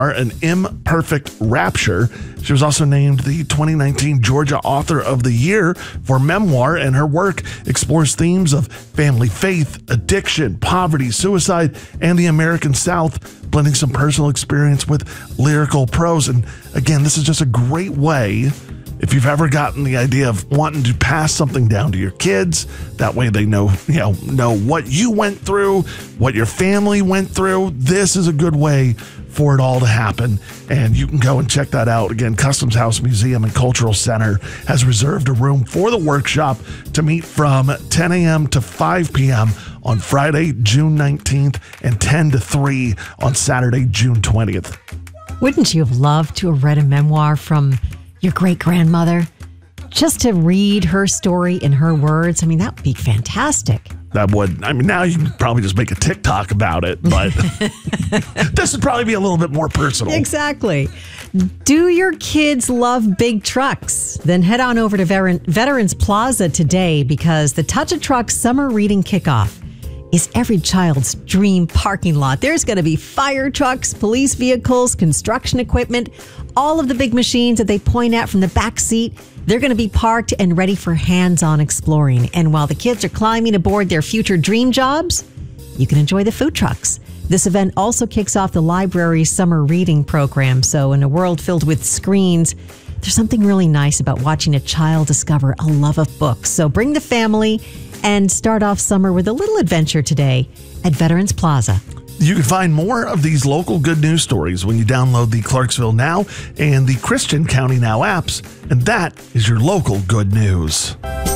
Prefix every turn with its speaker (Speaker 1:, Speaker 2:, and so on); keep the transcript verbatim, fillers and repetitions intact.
Speaker 1: An Imperfect Rapture. She was also named the twenty nineteen Georgia Author of the Year for memoir, and her work explores themes of family, faith, addiction, poverty, suicide, and the American South, blending some personal experience with lyrical prose. And again, this is just a great way, if you've ever gotten the idea of wanting to pass something down to your kids, that way they know, you know, know what you went through, what your family went through. This is a good way for it all to happen, and you can go and check that out. Again, Customs House Museum and Cultural Center has reserved a room for the workshop to meet from ten a.m. to five p.m. on Friday, June nineteenth, and ten to three on Saturday, June twentieth.
Speaker 2: Wouldn't you have loved to have read a memoir from your great-grandmother? Just to read her story in her words, I mean, that would be fantastic.
Speaker 1: That would, I mean, now you can probably just make a TikTok about it, but this would probably be a little bit more personal.
Speaker 2: Exactly. Do your kids love big trucks? Then head on over to Veterans Plaza today, because the Touch a Truck Summer Reading Kickoff is every child's dream parking lot. There's going to be fire trucks, police vehicles, construction equipment, all of the big machines that they point at from the back seat. They're going to be parked and ready for hands-on exploring. And while the kids are climbing aboard their future dream jobs, you can enjoy the food trucks. This event also kicks off the library's summer reading program. So in a world filled with screens, there's something really nice about watching a child discover a love of books. So bring the family and start off summer with a little adventure today at Veterans Plaza.
Speaker 1: You can find more of these local good news stories when you download the Clarksville Now and the Christian County Now apps, and that is your local good news.